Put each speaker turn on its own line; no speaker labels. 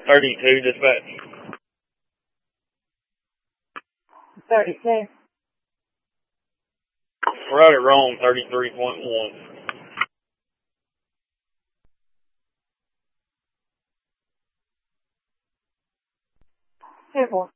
32, dispatch.
32.
Route it wrong, 33.1.
2-4.